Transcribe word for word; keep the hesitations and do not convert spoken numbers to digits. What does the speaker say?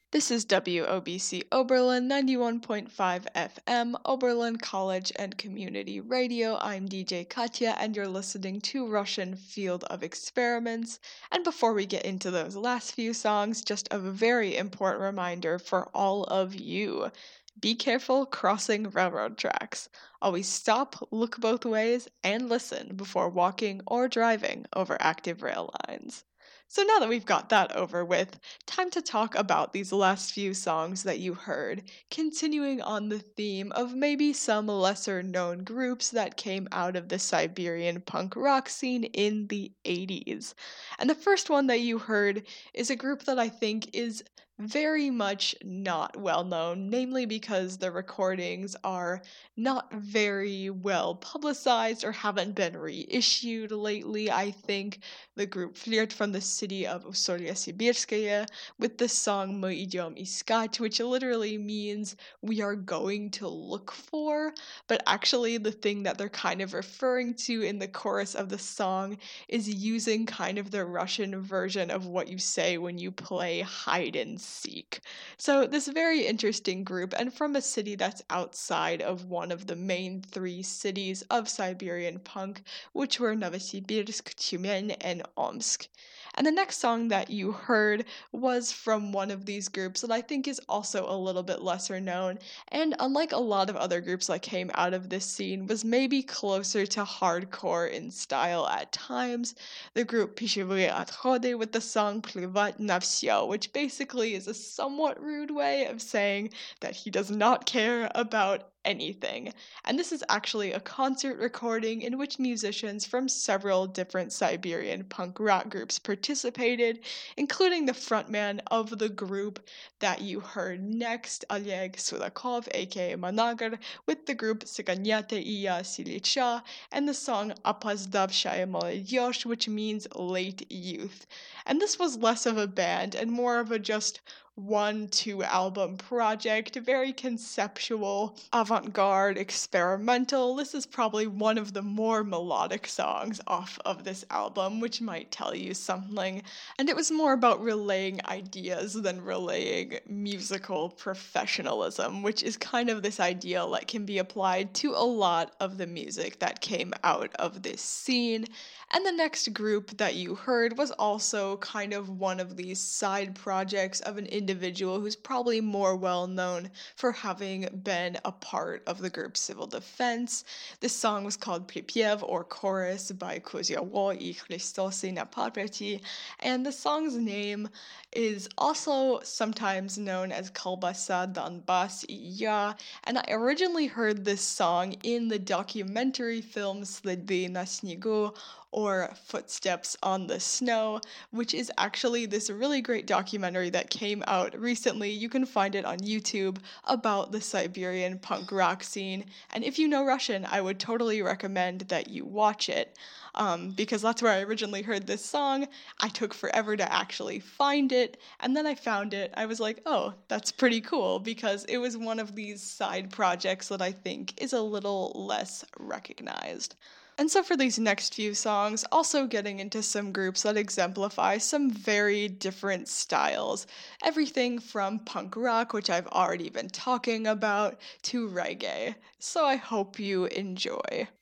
This is W O B C Oberlin ninety-one point five F M, Oberlin College and Community Radio. I'm D J Katya, and you're listening to Russian Field of Experiments. And before we get into those last few songs, just a very important reminder for all of you. Be careful crossing railroad tracks. Always stop, look both ways, and listen before walking or driving over active rail lines. So now that we've got that over with, time to talk about these last few songs that you heard, continuing on the theme of maybe some lesser known groups that came out of the Siberian punk rock scene in the eighties. And the first one that you heard is a group that I think is very much not well known, namely because the recordings are not very well publicized or haven't been reissued lately. I think the group Flirt from the city of Usolya Sibirskaya with the song Мы идем искать, which literally means we are going to look for, but actually the thing that they're kind of referring to in the chorus of the song is using kind of the Russian version of what you say when you play hide and seek. So this very interesting group, and from a city that's outside of one of the main three cities of Siberian punk, which were Novosibirsk, Tyumen, and Omsk. And the next song that you heard was from one of these groups that I think is also a little bit lesser known, and unlike a lot of other groups that came out of this scene, was maybe closer to hardcore in style at times. The group Pishevые Отходы with the song Плевать на всё, which basically is a somewhat rude way of saying that he does not care about anything. And this is actually a concert recording in which musicians from several different Siberian punk rock groups participated, including the frontman of the group that you heard next, Oleg Sulakov, aka Managar, with the group Siganята и я Silicha, and the song Опоздавшая молодежь, which means late youth. And this was less of a band and more of a just one two album project, very conceptual, avant-garde, experimental. This is probably one of the more melodic songs off of this album, which might tell you something. And it was more about relaying ideas than relaying musical professionalism, which is kind of this ideal that can be applied to a lot of the music that came out of this scene. And the next group that you heard was also kind of one of these side projects of an individual who's probably more well known for having been a part of the group Civil Defense. This song was called Pripyev, or Chorus, by Kozyowo и Christosy na Paprati, and the song's name is also sometimes known as Kolbasa Donbass и я, and I originally heard this song in the documentary film Следы на снегу, or Footsteps on the Snow, which is actually this really great documentary that came out recently. You can find it on YouTube about the Siberian punk rock scene. And if you know Russian, I would totally recommend that you watch it, um, because that's where I originally heard this song. I took forever to actually find it, and then I found it. I was like, oh, that's pretty cool, because it was one of these side projects that I think is a little less recognized. And so for these next few songs, also getting into some groups that exemplify some very different styles. Everything from punk rock, which I've already been talking about, to reggae. So I hope you enjoy.